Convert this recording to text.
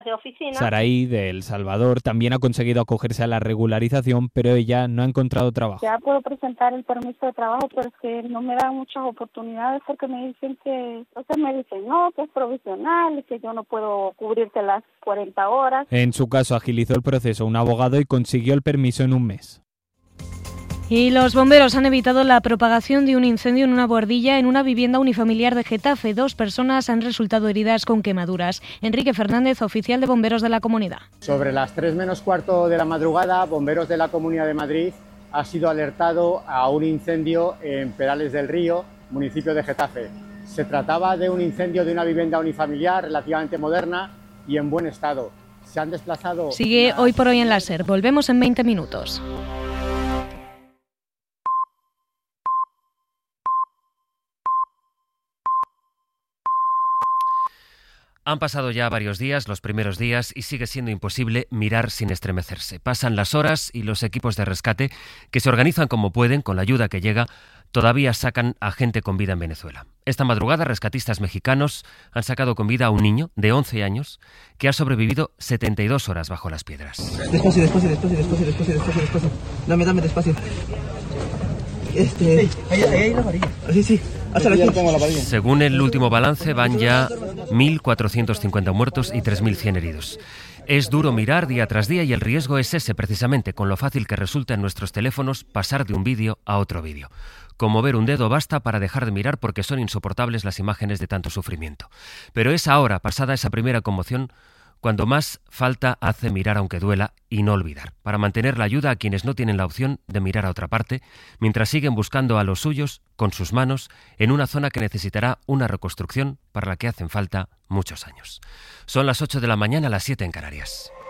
de oficina. Saraí, de El Salvador, también ha conseguido acogerse a la regularización, pero ella no ha encontrado trabajo. Ya puedo presentar el permiso de trabajo, pero es que no me dan muchas oportunidades porque me dicen que no, que es provisional y que yo no puedo cubrirte las 40 horas. En su caso, agilizó el proceso un abogado y consiguió el permiso en un mes. Y los bomberos han evitado la propagación de un incendio en una buhardilla en una vivienda unifamiliar de Getafe. 2 personas han resultado heridas con quemaduras. Enrique Fernández, oficial de bomberos de la comunidad. Sobre las 3 menos cuarto de la madrugada, bomberos de la Comunidad de Madrid ha sido alertado a un incendio en Perales del Río, municipio de Getafe. Se trataba de un incendio de una vivienda unifamiliar relativamente moderna y en buen estado. Se han desplazado... Sigue Hoy por Hoy en la SER. Volvemos en 20 minutos. Han pasado ya varios días, los primeros días, y sigue siendo imposible mirar sin estremecerse. Pasan las horas y los equipos de rescate, que se organizan como pueden, con la ayuda que llega, todavía sacan a gente con vida en Venezuela. Esta madrugada, rescatistas mexicanos han sacado con vida a un niño de 11 años que ha sobrevivido 72 horas bajo las piedras. Despacio. Dame despacio. Ahí la varilla. Sí. Según el último balance, van ya 1.450 muertos y 3.100 heridos. Es duro mirar día tras día y el riesgo es ese, precisamente, con lo fácil que resulta en nuestros teléfonos pasar de un vídeo a otro vídeo. Con mover un dedo basta para dejar de mirar porque son insoportables las imágenes de tanto sufrimiento. Pero es ahora, pasada esa primera conmoción, cuando más falta hace mirar aunque duela y no olvidar, para mantener la ayuda a quienes no tienen la opción de mirar a otra parte, mientras siguen buscando a los suyos con sus manos en una zona que necesitará una reconstrucción para la que hacen falta muchos años. Son las 8 de la mañana, las 7 en Canarias.